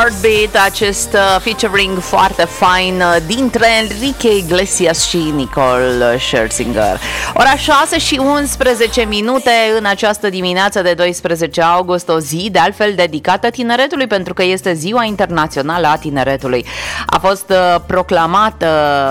Heartbeat, acest featuring foarte fain dintre Enrique Iglesias și Nicole Scherzinger. Ora 6 și 11 minute în această dimineață de 12 august, o zi de altfel dedicată tineretului, pentru că este Ziua Internațională a Tineretului. A fost proclamată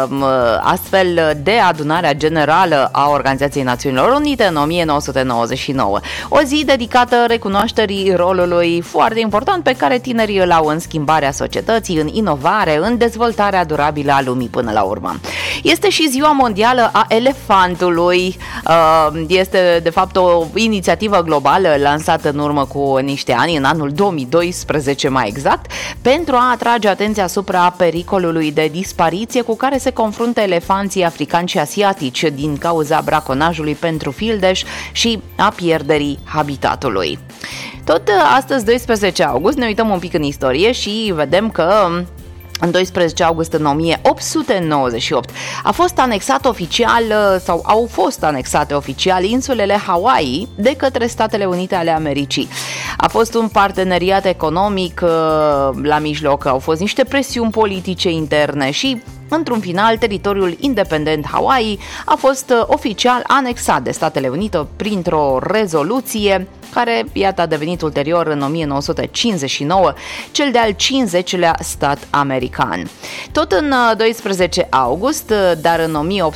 astfel de Adunarea Generală a Organizației Națiunilor Unite în 1999. O zi dedicată recunoașterii rolului foarte important pe care tinerii îl au în schimbarea societății, în inovare, în dezvoltarea durabilă a lumii până la urmă. Este și Ziua Mondială a Elefantului. Este de fapt o inițiativă globală lansată în urmă cu niște ani, în anul 2012 mai exact, pentru a atrage atenția asupra pericolului de dispariție cu care se confruntă elefanții africani și asiatici din cauza braconajului pentru fildeș și a pierderii habitatului. Tot astăzi, 12 august, ne uităm un pic în istorie și vedem că în 12 august în 1898 a fost anexat oficial sau au fost anexate oficial insulele Hawaii de către Statele Unite ale Americii. A fost un parteneriat economic la mijloc, au fost niște presiuni politice interne și într-un final, teritoriul independent Hawaii a fost oficial anexat de Statele Unite printr-o rezoluție care, iată, a devenit ulterior în 1959 cel de-al 50-lea stat american. Tot în 12 august, dar în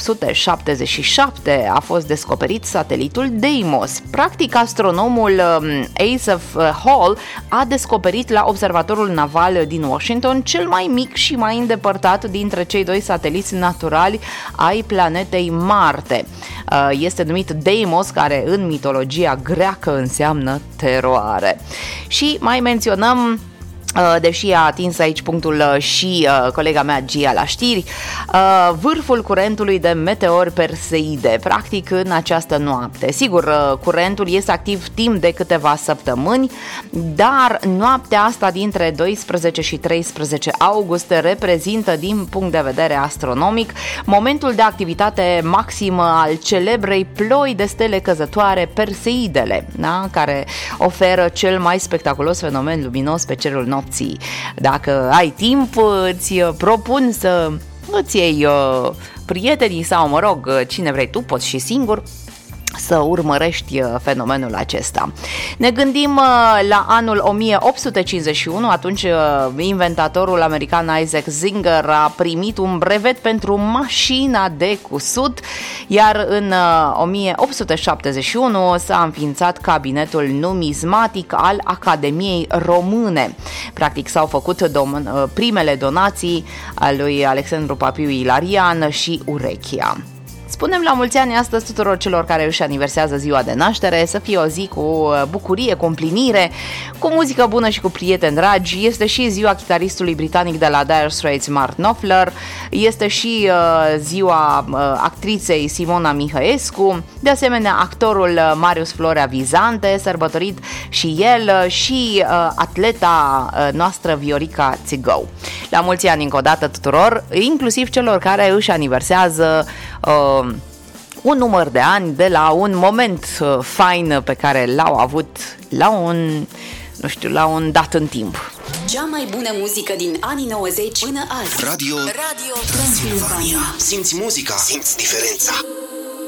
1877 a fost descoperit satelitul Deimos. Practic, astronomul Asaph Hall a descoperit la observatorul naval din Washington cel mai mic și mai îndepărtat dintre cei doi sateliți naturali ai planetei Marte. Este numit Deimos, care în mitologia greacă înseamnă teroare. Și mai menționăm, deși a atins aici punctul și colega mea Gia la știri, vârful curentului de meteori Perseide, practic în această noapte. Sigur, curentul este activ timp de câteva săptămâni, dar noaptea asta dintre 12 și 13 august reprezintă, din punct de vedere astronomic, momentul de activitate maximă al celebrei ploi de stele căzătoare Perseidele, da? Care oferă cel mai spectaculos fenomen luminos pe cerul nopții. Dacă ai timp, îți propun să îți iei prietenii sau, mă rog, cine vrei tu, poți și singur, să urmărești fenomenul acesta. Ne gândim la anul 1851, atunci inventatorul american Isaac Singer a primit un brevet pentru mașina de cusut, iar în 1871 s-a înființat cabinetul numizmatic al Academiei Române. Practic s-au făcut primele donații a lui Alexandru Papiu Ilarian și Urechia. Spunem la mulți ani astăzi tuturor celor care își aniversează ziua de naștere, să fie o zi cu bucurie, cu împlinire, cu muzică bună și cu prieteni dragi. Este și ziua chitaristului britanic de la Dire Straits, Mark Knopfler, este și ziua actriței Simona Mihăescu, de asemenea actorul Marius Florea Vizante, sărbătorit și el, și atleta noastră Viorica Țigău. La mulți ani încă o dată tuturor, inclusiv celor care își aniversează un număr de ani de la un moment fain pe care l-au avut la un dat în timp. Cea mai bună muzică din anii 90 până azi. Radio Transilvania. Simți muzica, simți diferența.